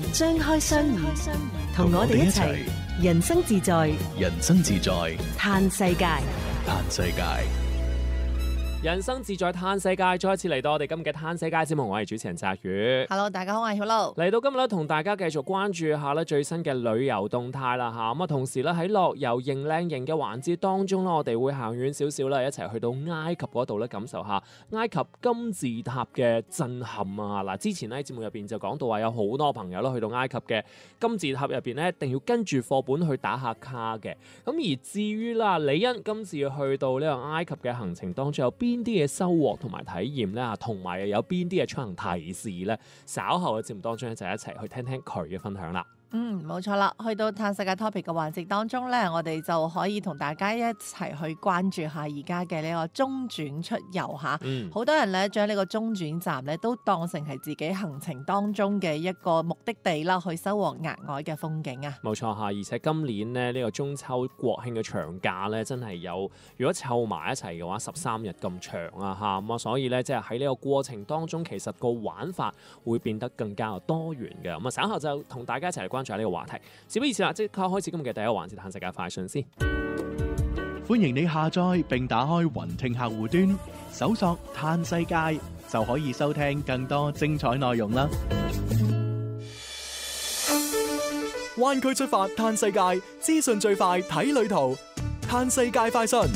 張開雙耳，同我哋一齊人生自在， 人生自在， 嘆世界。 嘆世界。 人生自在嘆世界，再一次嚟到我哋今日嘅嘆世界節目，我係主持人澤宇。 Hello， 大家好，我係曉露。 嚟到今日咧，同大家繼續關注下咧最新嘅旅遊動態啦嚇。咁啊，同時咧喺樂遊認靚型嘅環節當中咧，我哋會行遠少少啦，一齊去到埃及嗰度咧，感受下埃及金字塔嘅震撼啊！嗱，之前咧喺節目入邊就講到話有好多朋友啦去到埃及嘅金字塔入邊咧，一定要跟住課本去打下卡嘅。咁而至於啦，李欣今次去到呢個埃及嘅行程當中有邊啲嘅收穫同埋體驗咧，同埋又有邊啲嘅出行提示咧？稍後嘅節目當中咧，就一齊去聽聽佢嘅分享啦。 冇錯啦，去到嘆世界 topic 嘅環節當中咧，我哋就可以同大家一齊去關注下而家嘅呢個中轉出遊嚇。好多人咧將呢個中轉站咧都當成係自己行程當中嘅一個目的地啦，去收穫額外嘅風景啊。冇錯嚇， 而且今年咧呢個中秋國慶嘅長假咧，真係有如果湊埋一齊嘅話，13日咁長啊嚇。咁啊，所以咧即係喺呢個過程當中，其實個玩法會變得更加多元嘅。咁啊，稍後就同大家一齊嚟關注下呢個話題。事不宜遲啦，即刻開始今日嘅第一個環節，嘆世界快訊先。 歡迎你下載並打開雲聽客戶端，搜索嘆世界就可以收聽更多精彩內容啦。 灣區出發嘆世界，資訊最快睇旅途，嘆世界快訊。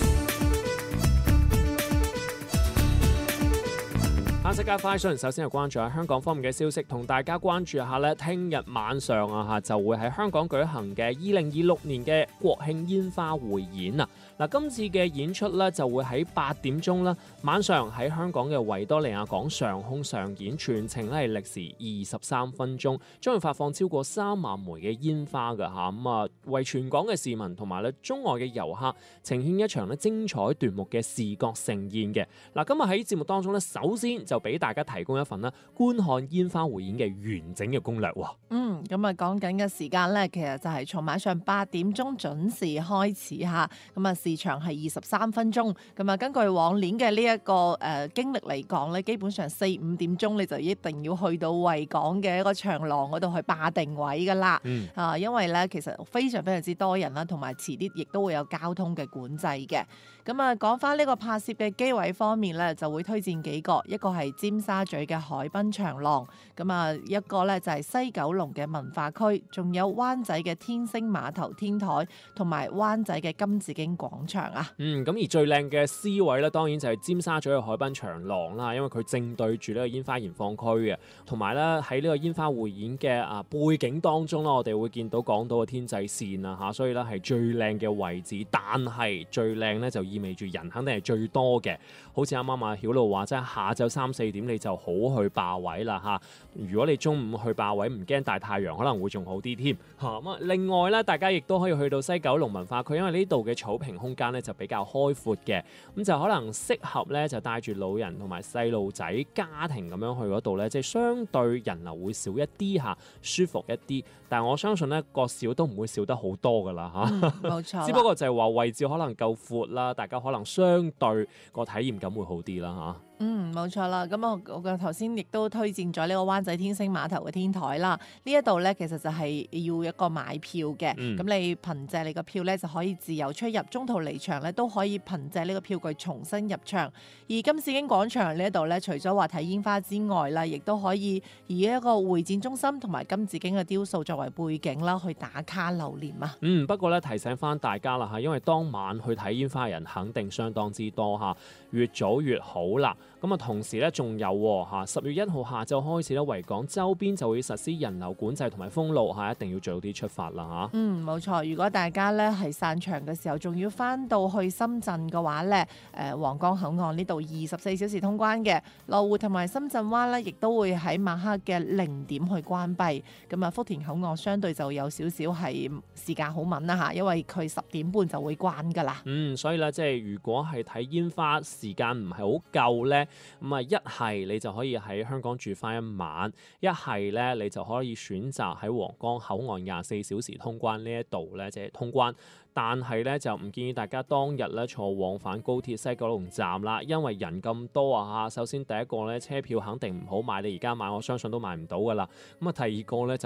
嘆世界快訊，首先係關注喺香港方面嘅消息，同大家關注下咧，聽日晚上啊就會喺香港舉行嘅2026年嘅國慶煙花匯演啊！嗱，今次嘅演出咧就會喺8點鐘啦，晚上喺香港嘅維多利亞港上空上演，全程咧係歷時23分鐘，將會發放超過3萬枚嘅煙花㗎嚇，咁啊為全港嘅市民同埋咧中外嘅遊客呈現一場咧精彩奪目嘅視覺盛宴嘅。嗱，今日喺節目當中咧，首先就俾大家提供一份啦觀看煙花匯演嘅完整嘅攻略喎。 咁啊講緊嘅時間咧，其實就係從晚上8點鐘準時開始嚇，咁啊時長係23分鐘。咁啊根據往年嘅呢一個經歷嚟講咧，基本上4-5點鐘你就一定要去到維港嘅一個長廊嗰度去霸定位噶啦。因為咧其實非常非常之多人啦，同埋遲啲亦都會有交通嘅管制嘅。咁啊講翻呢個拍攝嘅機位方面咧，就會推薦幾個，一個係尖沙咀嘅海濱長廊，咁啊一個咧就係西九龍嘅文化區，仲有灣仔嘅天星碼頭天台，同埋灣仔嘅金紫荊廣場啊。 咁而最靚嘅 C 位咧，當然就係尖沙咀嘅海濱長廊啦，因為佢正對住呢個煙花燃放區嘅，同埋咧喺呢個煙花匯演嘅背景當中啦，我哋會見到港島嘅天際線啊嚇，所以咧係最靚嘅位置，但係最靚咧就意味住人肯定係最多嘅，好似啱啱阿曉露話，即係下晝3-4點你就好去霸位啦嚇。如果你中午去霸位，唔驚大太陽，可能會仲好啲添嚇。咁另外咧，大家亦都可以去到西九龍文化區，因為呢度嘅草坪空間咧就比較開闊嘅，咁就可能適合咧就帶住老人同埋細路仔家庭咁樣去嗰度咧，即係相對人流會少一啲嚇，舒服一啲。但係我相信咧個少都唔會少得好多噶啦嚇。 冇錯。 只不過就係話位置可能夠闊啦，大家可能相對個體驗感會好啲啦嚇。 冇錯啦。咁我頭先亦都推薦咗呢個灣仔天星碼頭嘅天台啦。呢一度咧其實就係要一個買票嘅，咁你憑藉你個票咧就可以自由出入，中途離場咧都可以憑藉呢個票據重新入場。而金紫荊廣場呢一度咧，除咗話睇煙花之外啦，亦都可以以一個會展中心同埋金紫荊嘅雕塑作為背景啦，去打卡留念啊。 不過咧提醒翻大家啦嚇，因為當晚去睇煙花嘅人肯定相當之多嚇，越早越好啦。咁啊，同時咧仲有10月1號下晝開始咧，維港周邊就會實施人流管制同埋封路嚇，一定要早啲出發啦嚇。 冇錯。如果大家咧係散場嘅時候，仲要翻到去深圳嘅話咧，皇崗口岸呢度24小時通關嘅，羅湖同埋深圳灣咧，亦都會喺晚黑嘅0點去關閉。咁啊，福田口岸相對就有少少係時間好敏啦嚇，因為佢10點半就會關㗎啦。 所以咧即係如果係睇煙花時間唔係好夠咧，咁啊一係你就可以喺香港住翻一晚，一係咧你就可以選擇喺皇崗口岸24小時通關呢一度咧，即係通關。但係咧就唔建議大家當日咧坐往返高鐵西九龍站啦，因為人咁多啊嚇。首先第一個咧車票肯定唔好買，你而家買我相信都買唔到噶啦。咁啊第二個咧就